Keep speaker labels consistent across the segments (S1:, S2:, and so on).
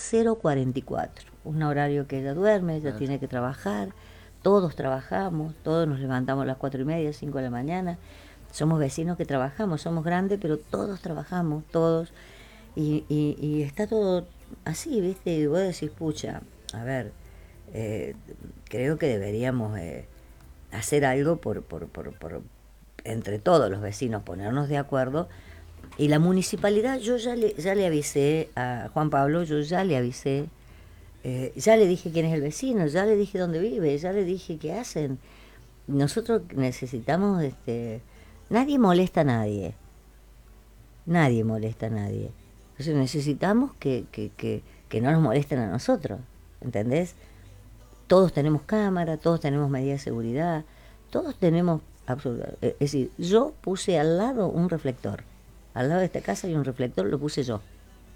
S1: 0:44, un horario que ella duerme, ella tiene que trabajar, todos trabajamos, todos nos levantamos a las 4:30, 5 de la mañana, somos vecinos que trabajamos, somos grandes, pero todos trabajamos, todos, y está todo así, ¿viste? Y vos decís, pucha, a ver, creo que deberíamos hacer algo por entre todos los vecinos, ponernos de acuerdo. Y la municipalidad, yo ya le avisé a Juan Pablo, yo ya le avisé, ya le dije quién es el vecino, ya le dije dónde vive, ya le dije qué hacen. Nosotros necesitamos, nadie molesta a nadie, nadie molesta a nadie. Entonces necesitamos que no nos molesten a nosotros, ¿entendés? Todos tenemos cámara, todos tenemos medidas de seguridad, todos tenemos es decir, yo puse al lado un reflector. Al lado de esta casa hay un reflector, lo puse yo.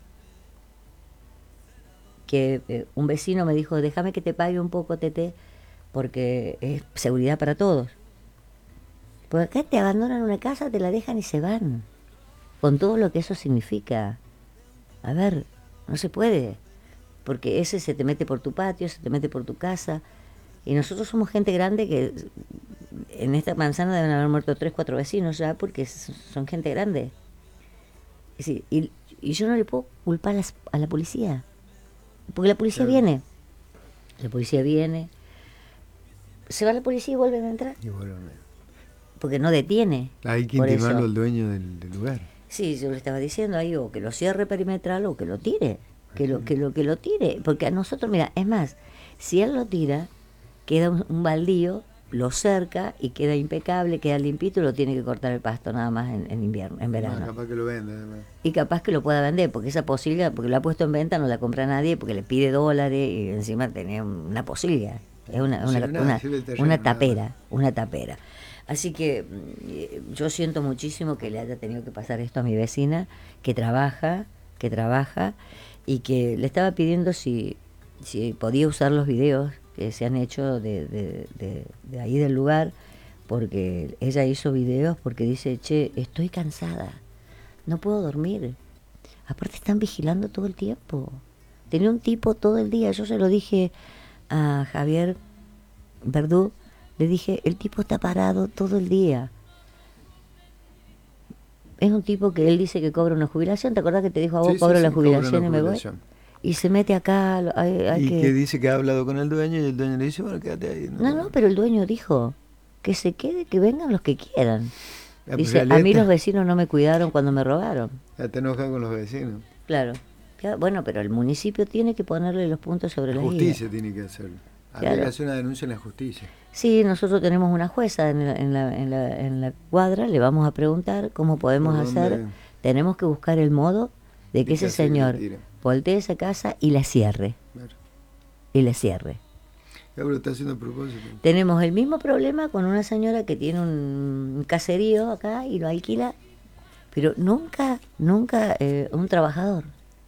S1: Que un vecino me dijo, déjame que te pague un poco, Tete, porque es seguridad para todos. Porque acá te abandonan una casa, te la dejan y se van. Con todo lo que eso significa. A ver, no se puede. Porque ese se te mete por tu patio, se te mete por tu casa. Y nosotros somos gente grande que en esta manzana deben haber muerto 3, 4 vecinos ya, porque son gente grande. Es decir, y yo no le puedo culpar a la policía. Porque la policía viene. La policía viene. Se va la policía y vuelven a entrar.
S2: Y vuelven a...
S1: Porque no detiene.
S2: Hay que intimarlo al dueño del lugar.
S1: Sí, yo le estaba diciendo ahí, o que lo cierre perimetral o que lo tire. Que lo tire. Porque a nosotros, mira, es más, si él lo tira, queda un baldío, lo cerca y queda impecable, queda limpito y lo tiene que cortar el pasto nada más en invierno, en verano.
S2: Capaz que lo vende.
S1: Y capaz que lo pueda vender, porque esa posibilidad, porque lo ha puesto en venta, no la compra nadie, porque le pide dólares y encima tenía una posibilidad. Es una tapera. Así que yo siento muchísimo que le haya tenido que pasar esto a mi vecina, que trabaja, y que le estaba pidiendo si podía usar los videos que se han hecho de ahí del lugar, porque ella hizo videos porque dice, che, estoy cansada, no puedo dormir. Aparte están vigilando todo el tiempo. Tenía un tipo todo el día, yo se lo dije a Javier Verdú, le dije, el tipo está parado todo el día. Es un tipo que él dice que cobra una jubilación, ¿te acordás que te dijo a vos, cobro la jubilación y me voy? Y se mete acá.
S2: Que dice que ha hablado con el dueño y el dueño le dice, bueno, quédate ahí.
S1: No, pero el dueño dijo que se quede, que vengan los que quieran. Dice, a mí los vecinos no me cuidaron cuando me robaron.
S2: Ya te enojas con los vecinos.
S1: Claro. Bueno, pero el municipio tiene que ponerle los puntos sobre las
S2: justicia.
S1: guías.
S2: Justicia tiene que hacerlo. Habría que hacer una denuncia en la justicia.
S1: Sí, nosotros tenemos una jueza en la cuadra, le vamos a preguntar cómo podemos hacer. Tenemos que buscar el modo de que ese señor voltee esa casa y la cierre. Claro. Y la cierre.
S2: Pero está haciendo a propósito.
S1: Tenemos el mismo problema con una señora que tiene un caserío acá y lo alquila, pero nunca un trabajador.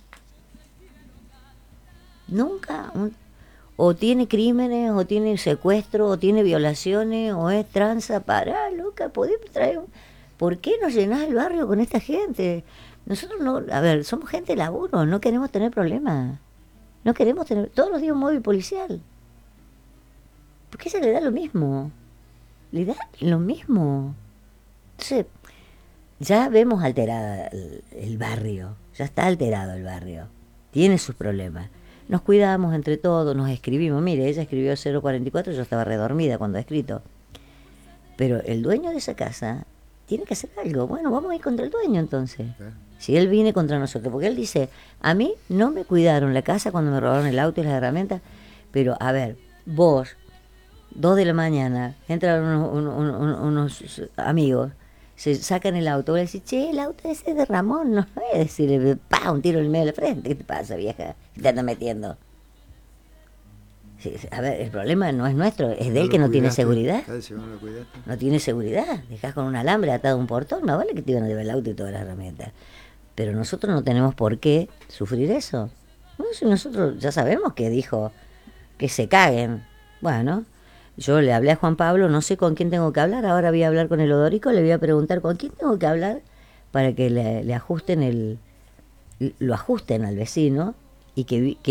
S1: Nunca o tiene crímenes, o tiene secuestro, o tiene violaciones, o es tranza. Pará, loca, podés traer... ¿Por qué nos llenás el barrio con esta gente? Nosotros no, a ver, somos gente de laburo, no queremos tener problemas. No queremos tener todos los días un móvil policial. Porque ella le da lo mismo. Le da lo mismo. Entonces, ya vemos alterada el barrio. Ya está alterado el barrio. Tiene sus problemas. Nos cuidamos entre todos, nos escribimos. Mire, ella escribió 0:44, yo estaba redormida cuando ha escrito. Pero el dueño de esa casa tiene que hacer algo. Bueno, vamos a ir contra el dueño entonces. Si él viene contra nosotros, porque él dice, a mí no me cuidaron la casa cuando me robaron el auto y las herramientas, pero a ver, vos, 2 de la mañana, entran unos amigos, se sacan el auto, vos le decís, che, el auto ese es de Ramón, no es decirle, pa, un tiro en el medio de la frente, ¿qué te pasa, vieja? ¿Qué te andas metiendo? Sí, a ver, el problema no es nuestro, es de él que no tiene seguridad. No tiene seguridad, dejás con un alambre atado a un portón, no vale que te iban a llevar el auto y todas las herramientas. Pero nosotros no tenemos por qué sufrir eso. No, si nosotros ya sabemos que dijo que se caguen. Bueno, yo le hablé a Juan Pablo, no sé con quién tengo que hablar, ahora voy a hablar con el Odorico, le voy a preguntar con quién tengo que hablar para que le ajusten lo ajusten al vecino y que